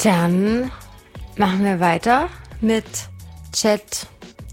Dann machen wir weiter mit Chat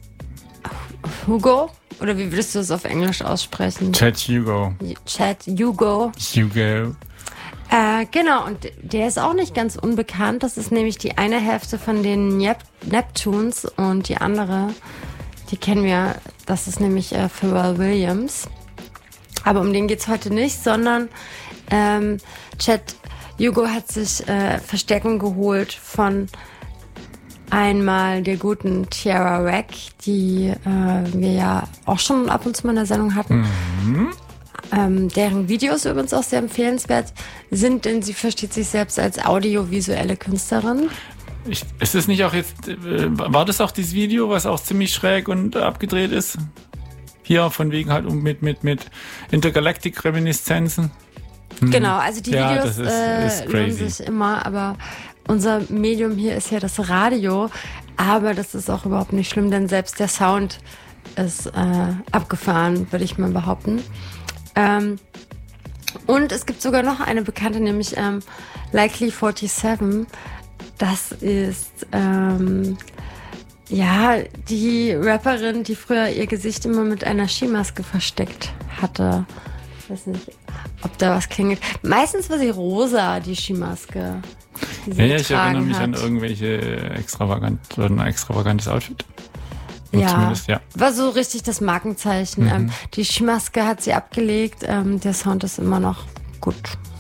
Hugo. Oder wie würdest du es auf Englisch aussprechen? Chat Hugo. Chat Hugo. Hugo. Genau, und der ist auch nicht ganz unbekannt. Das ist nämlich die eine Hälfte von den Neptunes und die andere, die kennen wir, das ist nämlich Pharrell Williams. Aber um den geht's heute nicht, sondern Chat Hugo hat sich Verstärkung geholt von einmal der guten Tierra Whack, die wir ja auch schon ab und zu mal in der Sendung hatten. Deren Videos übrigens auch sehr empfehlenswert sind, denn sie versteht sich selbst als audiovisuelle Künstlerin. Ist es nicht auch jetzt, war das auch dieses Video, was auch ziemlich schräg und abgedreht ist? Hier von wegen halt mit Intergalactic-Reminiszenzen. Genau, also die Ja, Videos ist lohnen crazy. sich immer, aber unser Medium hier ist ja das Radio, aber das ist auch überhaupt nicht schlimm, denn selbst der Sound ist abgefahren, würde ich mal behaupten. Und es gibt sogar noch eine bekannte, nämlich Likely 47. Das ist die Rapperin, die früher ihr Gesicht immer mit einer Skimaske versteckt hatte. Ich weiß nicht, ob da was klingelt. Meistens war sie rosa, die Skimaske. Die sie Ich erinnere mich an hat. irgendwelche ein extravagantes Outfit. Ja, Zumindest, ja. war so richtig das Markenzeichen. Die Skimaske hat sie abgelegt. Der Sound ist immer noch gut.